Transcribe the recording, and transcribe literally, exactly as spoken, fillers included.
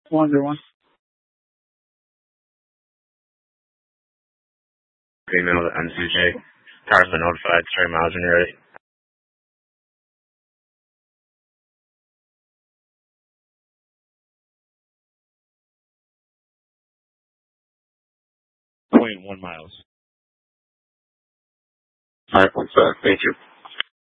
One zero one. Email to N C J. Cars been notified. Three miles when you're ready. Point one miles. All right, one sec. Thank you.